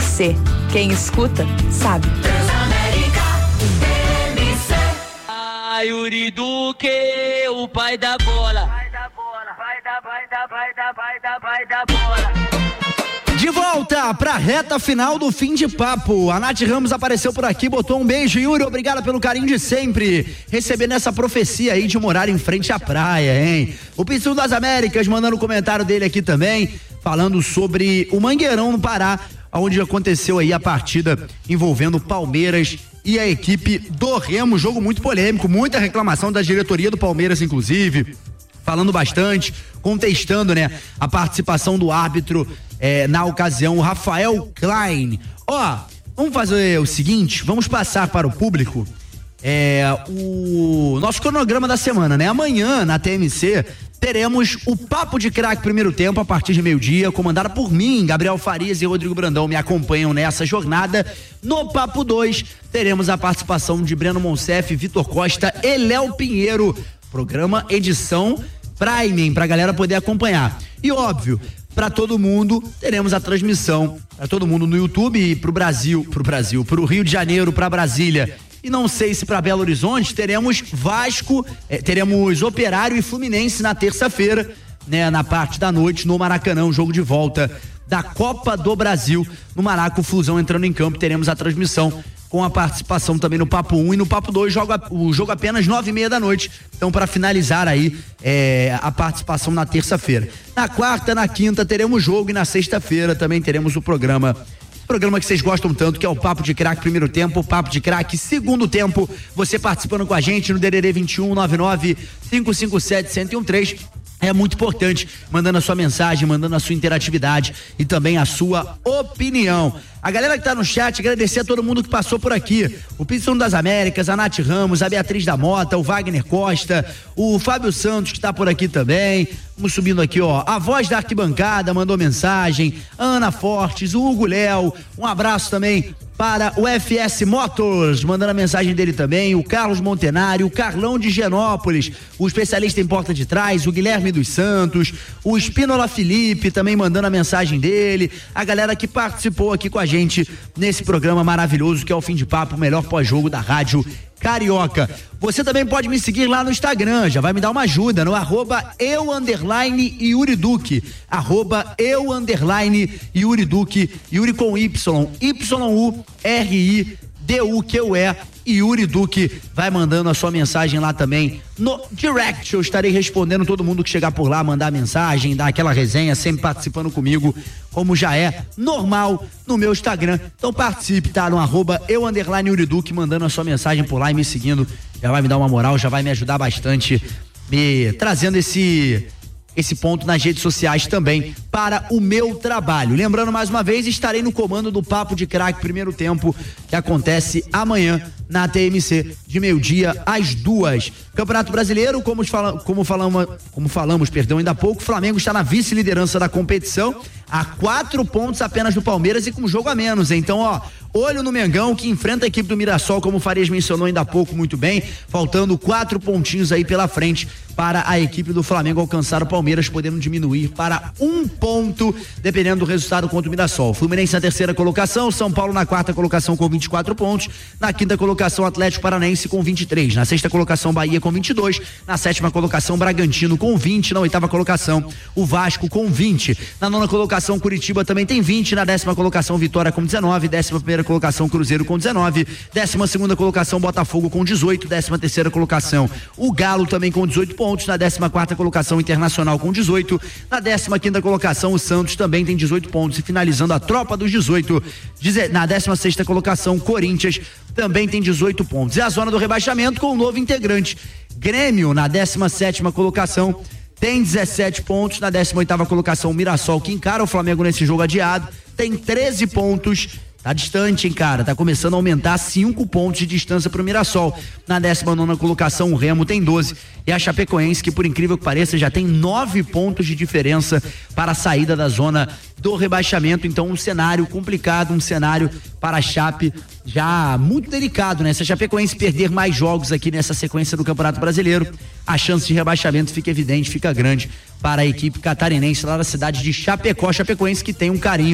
TMC. Quem escuta, sabe. Yuri Duque, o pai da bola. Vai da bola. De volta pra reta final do Fim de Papo. A Nath Ramos apareceu por aqui, botou um beijo. Yuri, obrigado pelo carinho de sempre. Recebendo essa profecia aí de morar em frente à praia, hein? O Pincel das Américas mandando um comentário dele aqui também, falando sobre o Mangueirão no Pará, onde aconteceu aí a partida envolvendo Palmeiras e a equipe do Remo. Jogo muito polêmico, muita reclamação da diretoria do Palmeiras, inclusive, falando bastante, contestando, né, a participação do árbitro na ocasião, o Rafael Klein. Vamos fazer o seguinte, vamos passar para o público o nosso cronograma da semana, né? Amanhã, na TMC, teremos o Papo de Craque primeiro tempo, a partir de meio-dia, comandada por mim, Gabriel Farias e Rodrigo Brandão me acompanham nessa jornada. No Papo 2, teremos a participação de Breno Monsef, Vitor Costa e Léo Pinheiro. Programa edição Prime, pra galera poder acompanhar. E óbvio, para todo mundo, teremos a transmissão para todo mundo no YouTube e pro Rio de Janeiro, para Brasília. E não sei se para Belo Horizonte teremos teremos Operário e Fluminense na terça-feira, né, na parte da noite no Maracanã, jogo de volta da Copa do Brasil. No Maraca, o Flusão entrando em campo, teremos a transmissão com a participação também no Papo 1 e no Papo 2, o jogo apenas 9h30 da noite. Então, para finalizar aí a participação na terça-feira. Na quarta, na quinta teremos jogo e na sexta-feira também teremos o programa que vocês gostam tanto, que é o Papo de Craque primeiro tempo, o Papo de Craque segundo tempo, você participando com a gente no DDD 2199-557-1013. É muito importante, mandando a sua mensagem, mandando a sua interatividade e também a sua opinião. A galera que tá no chat, agradecer a todo mundo que passou por aqui. O Pincel das Américas, a Nath Ramos, a Beatriz da Mota, o Wagner Costa, o Fábio Santos que tá por aqui também. Vamos subindo aqui, a voz da arquibancada mandou mensagem, a Ana Fortes, o Hugo Léo, um abraço também para o FS Motors, mandando a mensagem dele também, o Carlos Montenário, o Carlão de Genópolis, o especialista em porta de trás, o Guilherme dos Santos, o Espínola Felipe também mandando a mensagem dele, a galera que participou aqui com a gente nesse programa maravilhoso que é o Fim de Papo, o melhor pós-jogo da Rádio Carioca. Você também pode me seguir lá no Instagram, já vai me dar uma ajuda no @eu_Yuri Duque, @eu_Yuri Duque, Yuri com Y, YURIDUQE, Yuri Duque, vai mandando a sua mensagem lá também no direct. Eu estarei respondendo todo mundo que chegar por lá, mandar mensagem, dar aquela resenha, sempre participando comigo, como já é normal no meu Instagram. Então participe, tá? No @eu_Yuri Duque, mandando a sua mensagem por lá e me seguindo, já vai me dar uma moral, já vai me ajudar bastante, me trazendo esse ponto nas redes sociais também para o meu trabalho. Lembrando mais uma vez, estarei no comando do Papo de Craque primeiro tempo, que acontece amanhã na TMC, de meio-dia às 2h. Campeonato Brasileiro, como falamos, ainda há pouco, o Flamengo está na vice-liderança da competição, a 4 pontos apenas do Palmeiras e com um jogo a menos. Então, olho no Mengão, que enfrenta a equipe do Mirassol, como o Farias mencionou ainda há pouco muito bem, faltando 4 pontinhos aí pela frente para a equipe do Flamengo alcançar o Palmeiras, podendo diminuir para 1 ponto, dependendo do resultado contra o Mirassol. Fluminense na terceira colocação, São Paulo na quarta colocação com 24 pontos, na quinta colocação Atlético Paranaense com 23, na sexta colocação Bahia com 22, na sétima colocação Bragantino com 20, na oitava colocação o Vasco com 20, na nona colocação Curitiba também tem 20, na 10ª colocação Vitória com 19, 11ª colocação Cruzeiro com 19, 12ª colocação Botafogo com 18, 13ª colocação o Galo também com 18 pontos, na 14ª colocação Internacional com 18, na 15ª colocação o Santos também tem 18 pontos e finalizando a tropa dos 18, na 16ª colocação Corinthians também tem 18 pontos. É a zona do rebaixamento com um novo integrante. Grêmio na 17ª colocação tem 17 pontos, na 18ª colocação Mirassol, que encara o Flamengo nesse jogo adiado, tem 13 pontos. Tá distante, hein, cara? Tá começando a aumentar 5 pontos de distância pro Mirassol. Na 19ª colocação, o Remo tem 12. E a Chapecoense, que por incrível que pareça, já tem 9 pontos de diferença para a saída da zona do rebaixamento. Então, um cenário complicado, um cenário para a Chape já muito delicado, né? Se a Chapecoense perder mais jogos aqui nessa sequência do Campeonato Brasileiro, a chance de rebaixamento fica evidente, fica grande para a equipe catarinense lá da cidade de Chapecó. Chapecoense que tem um carinho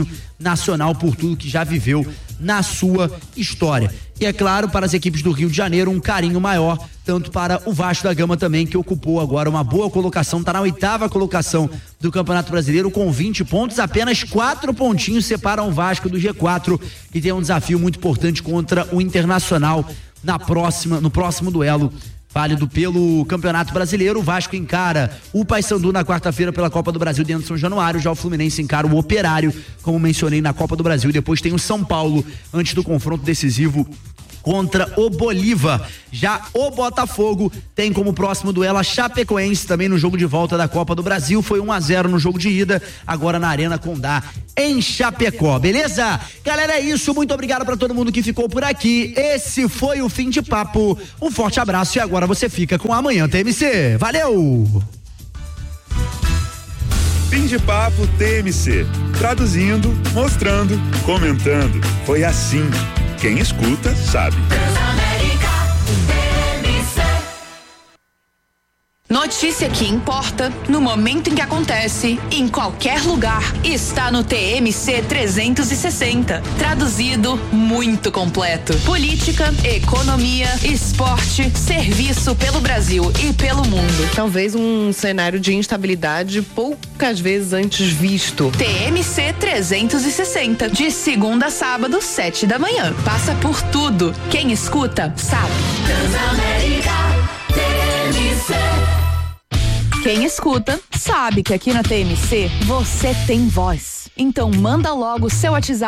nacional por tudo que já viveu na sua história. E é claro, para as equipes do Rio de Janeiro, um carinho maior, tanto para o Vasco da Gama também, que ocupou agora uma boa colocação, está na 8ª colocação do Campeonato Brasileiro com 20 pontos, apenas 4 pontinhos separam o Vasco do G4, que tem um desafio muito importante contra o Internacional no próximo duelo válido pelo Campeonato Brasileiro. O Vasco encara o Paysandu na quarta-feira pela Copa do Brasil dentro de São Januário, já o Fluminense encara o Operário, como mencionei, na Copa do Brasil, e depois tem o São Paulo antes do confronto decisivo contra o Bolívar. Já o Botafogo tem como próximo duelo a Chapecoense, também no jogo de volta da Copa do Brasil. Foi 1-0 no jogo de ida, agora na Arena Condá, em Chapecó, beleza? Galera, é isso, muito obrigado pra todo mundo que ficou por aqui. Esse foi o Fim de Papo, um forte abraço e agora você fica com Amanhã TMC. Valeu! Fim de Papo TMC, traduzindo, mostrando, comentando. Foi assim. Quem escuta, sabe. Notícia que importa, no momento em que acontece, em qualquer lugar, está no TMC 360. Traduzido, muito completo. Política, economia, esporte, serviço pelo Brasil e pelo mundo. Talvez um cenário de instabilidade poucas vezes antes visto. TMC 360, de segunda a sábado, 7 da manhã. Passa por tudo. Quem escuta, sabe. Transamérica, TMC. Quem escuta, sabe que aqui na TMC você tem voz. Então manda logo seu WhatsApp